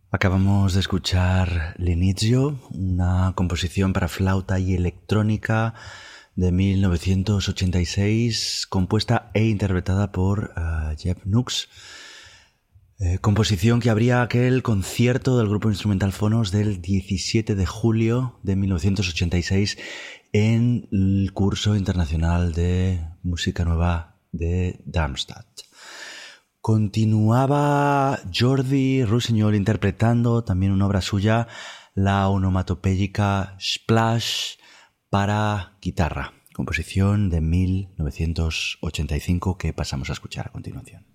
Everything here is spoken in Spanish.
Acabamos de escuchar L'Inizio, una composición para flauta y electrónica de 1986, compuesta e interpretada por Jeff Nooks. Composición que abría aquel concierto del grupo instrumental Phonos del 17 de julio de 1986 en el curso internacional de música nueva de Darmstadt. Continuaba Jordi Rossinyol interpretando también una obra suya, la onomatopéyica Splash para guitarra, composición de 1985 que pasamos a escuchar a continuación.